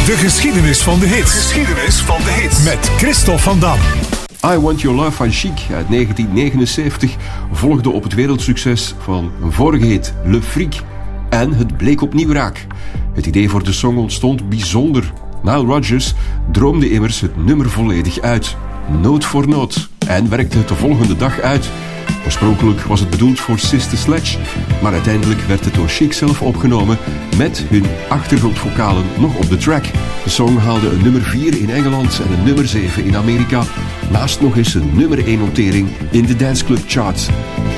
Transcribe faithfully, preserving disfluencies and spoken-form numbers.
De geschiedenis van de hits. Geschiedenis van de hits. Met Christophe van Dam. I Want Your Love van Chic uit negentien negenenzeventig volgde op het wereldsucces van een vorige hit, Le Freak. En het bleek opnieuw raak. Het idee voor de song ontstond bijzonder. Nile Rodgers droomde immers het nummer volledig uit. Noot voor noot. En werkte het de volgende dag uit. Oorspronkelijk was het bedoeld voor Sister Sledge, maar uiteindelijk werd het door Chic zelf opgenomen met hun achtergrondvokalen nog op de track. De song haalde een nummer vier in Engeland en een nummer zeven in Amerika, naast nog eens een nummer één notering in de danceclub charts.